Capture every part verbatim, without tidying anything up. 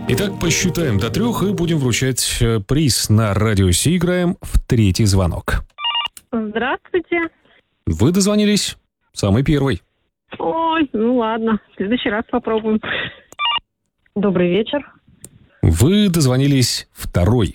Итак, посчитаем до трех и будем вручать приз. На Радио Си играем в третий звонок. Здравствуйте. Вы дозвонились самый первый. Ой, ну ладно, в следующий раз попробуем. Добрый вечер. Вы дозвонились второй.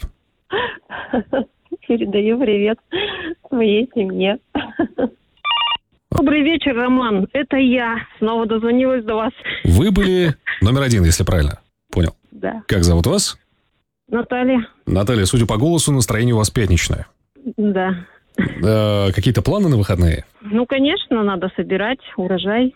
Передаю привет своей семье. Добрый вечер, Роман. Это я. Снова дозвонилась до вас. Вы были номер один, если правильно понял. Да. Как зовут вас? Наталья. Наталья, судя по голосу, настроение у вас пятничное. Да. Э, какие-то планы на выходные? Ну, конечно, надо собирать урожай.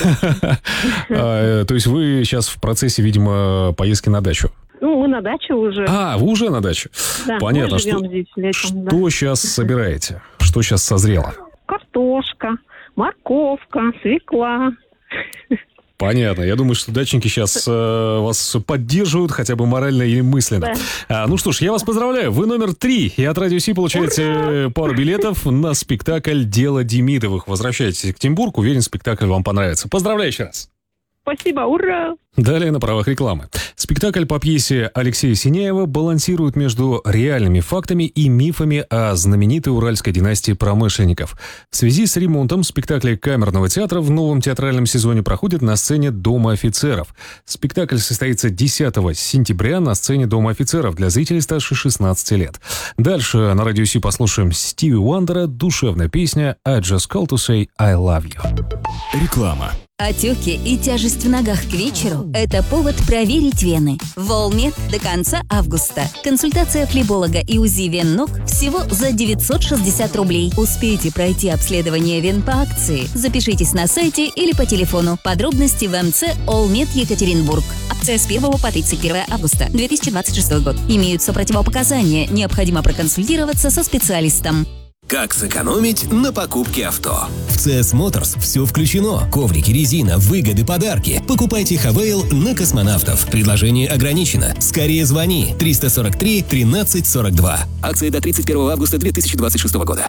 То есть вы сейчас в процессе, видимо, поездки на дачу? Ну, мы на даче уже. А, вы уже на даче? Да, понятно. мы живем Что, здесь летом, что да. сейчас собираете? Что сейчас созрело? Картошка, морковка, свекла. Понятно. Я думаю, что дачники сейчас э, вас поддерживают хотя бы морально или мысленно. Да. А, ну что ж, я вас поздравляю. Вы номер три. И от Радио Си получаете Ура! пару билетов на спектакль «Дело Демидовых». Возвращайтесь в Екатеринбург. Уверен, спектакль вам понравится. Поздравляю еще раз. Спасибо, ура! Далее на правах рекламы. Спектакль по пьесе Алексея Синяева балансирует между реальными фактами и мифами о знаменитой уральской династии промышленников. В связи с ремонтом спектакля камерного театра в новом театральном сезоне проходит на сцене Дома офицеров. Спектакль состоится десятого сентября на сцене Дома офицеров для зрителей старше шестнадцати лет. Дальше на Радио Си послушаем Стиви Уандера, душевная песня «I just call to say I love you». Реклама. Отеки и тяжесть в ногах к вечеру – это повод проверить вены. Волмед до конца августа. Консультация флеболога и УЗИ вен ног всего за девятьсот шестьдесят рублей. Успейте пройти обследование вен по акции. Запишитесь на сайте или по телефону. Подробности в МЦ Олмед Екатеринбург. Акция с первого по тридцать первое августа две тысячи двадцать шестой год. Имеются противопоказания. Необходимо проконсультироваться со специалистом. Как сэкономить на покупке авто? В си эс Motors все включено. Коврики, резина, выгоды, подарки. Покупайте Хавейл на Космонавтов. Предложение ограничено. Скорее звони. триста сорок три тринадцать сорок два. Акция до тридцать первого августа две тысячи двадцать шестого года.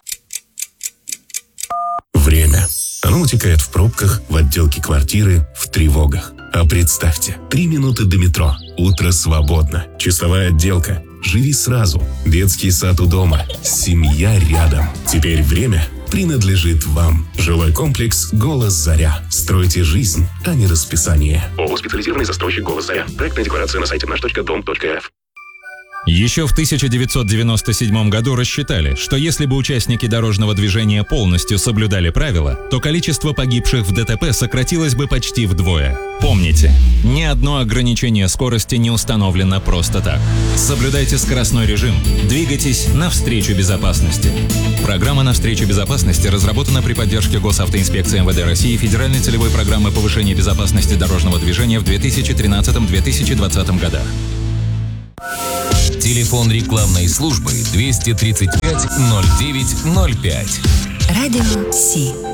Время. Оно утекает в пробках, в отделке квартиры, в тревогах. А представьте, три минуты до метро. Утро свободно. Чистовая отделка. Живи сразу. Детский сад у дома. Семья рядом. Теперь время принадлежит вам. Жилой комплекс «Голос Заря». Стройте жизнь, а не расписание. ООО «Специализированный застройщик «Голос Заря». Проектная декларация на сайте наш точка дом точка эр эф. Еще в тысяча девятьсот девяносто седьмом году рассчитали, что если бы участники дорожного движения полностью соблюдали правила, то количество погибших в ДТП сократилось бы почти вдвое. Помните, ни одно ограничение скорости не установлено просто так. Соблюдайте скоростной режим, двигайтесь навстречу безопасности. Программа «Навстречу безопасности» разработана при поддержке Госавтоинспекции эм вэ дэ России и Федеральной целевой программы повышения безопасности дорожного движения в две тысячи тринадцатом — две тысячи двадцатом годах. Телефон рекламной службы двести тридцать пять ноль девять ноль пять. Радио Си.